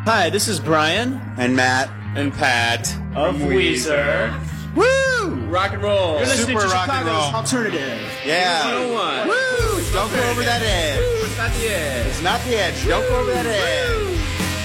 Hi, this is Brian and Matt and Pat of Weezer. Woo! Rock and roll. You're listening Super to rock and Chicago's roll. Alternative. Yeah. 101. Woo! Don't go over that edge. Woo! It's not the edge. It's not the edge. Don't go over that edge.